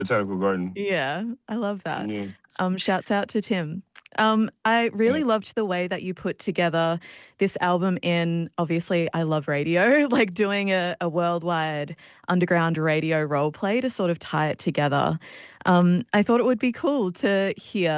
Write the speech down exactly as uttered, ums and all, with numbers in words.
Botanical Garden. Yeah, I love that. Yeah. Um, shouts out to Tim. Um, I Yeah. really loved the way that you put together this album in obviously, I love radio, like, doing a a worldwide underground radio role play to sort of tie it together. Um, I thought it would be cool to hear